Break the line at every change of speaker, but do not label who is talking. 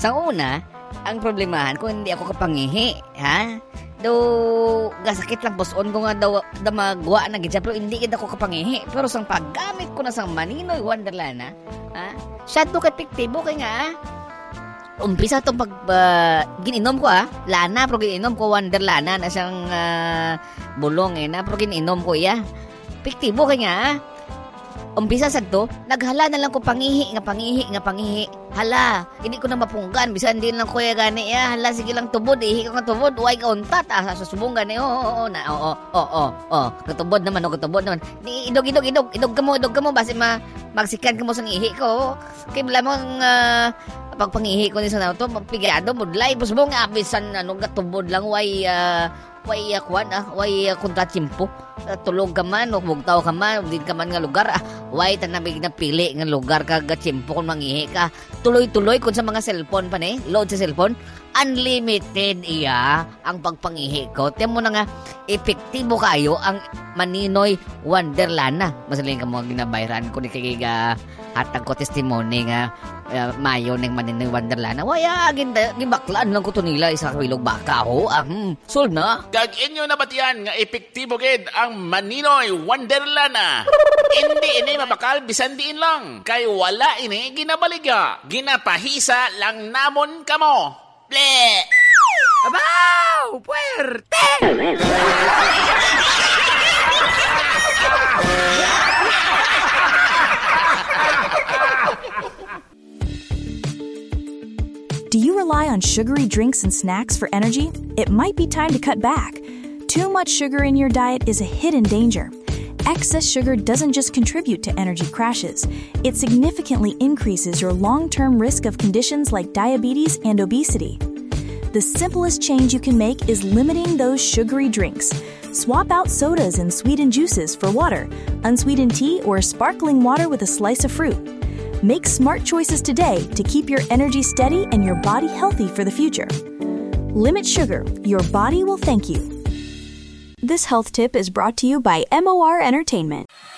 Sa una, ang problemahan kung hindi ako kapangihi, ha? Gasakit lang puson ko nga daw magwa na gidya, pero hindi kita ko kapangihi. Pero sang paggamit ko na sang Maninoy Wonderland, ha? Siya to kapiktibo kay nga, umpisa itong gininom ko, lana, pero gininom ko Wonderlana na siyang bulong, na, pero gininom ko, piktibo kay nga, umpisa sa to, naghala na lang ko pangihi. Hala, hindi ko na mapunggan. Bisan din lang kuya gani. Hala, sige lang tubod. Ihi ko nga tubod. Uway ka untat. Sa subong gani. Katubod naman. Idog ka mo. Basi magsikan ka mo sa ihi ko. Kaya wala mong pagpangihi ko ni sa to, mapigado, mudlay. Subong nga, bisan katubod lang. Way kontratsimpo. Tulog ka man, o bugtaw ka man, o din ka man nga lugar, way tanamig na pili nga lugar ka gatsimpo kung mangihi ka. Tuloy-tuloy kung sa mga cellphone pa load sa cellphone, unlimited ang pagpangihi ko. Tiyan mo na nga, epektibo kayo ang Maninoy Wonderland na. Masaling ka mo ginabayran ko ni kagiga hatag ko testimony nga mayo ng Maninoy Wonderland. Waya, gibaklaan lang ko to nila isa kabilog baka ho. Solve na.
Inyo na batiyan nga epektibo gid ang Maninoy Wonderland na. Hindi mabakal bisan diin lang. Kay wala ini ginabaliga. Ginapahisa lang namon kamo. Ble!
Abaw! Puerte!
Do you rely on sugary drinks and snacks for energy? It might be time to cut back. Too much sugar in your diet is a hidden danger. Excess sugar doesn't just contribute to energy crashes, it significantly increases your long-term risk of conditions like diabetes and obesity. The simplest change you can make is limiting those sugary drinks. Swap out sodas and sweetened juices for water, unsweetened tea, or sparkling water with a slice of fruit. Make smart choices today to keep your energy steady and your body healthy for the future. Limit sugar. Your body will thank you. This health tip is brought to you by MOR Entertainment.